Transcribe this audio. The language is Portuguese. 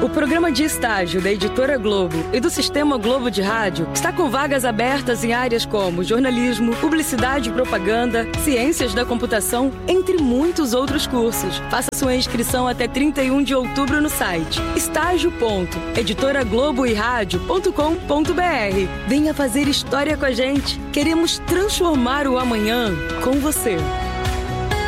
O programa de estágio da Editora Globo e do Sistema Globo de Rádio está com vagas abertas em áreas como jornalismo, publicidade e propaganda, ciências da computação, entre muitos outros cursos. Faça sua inscrição até 31 de outubro no site estágio.editoragloboeradio.com.br. Venha fazer história com a gente. Queremos transformar o amanhã com você.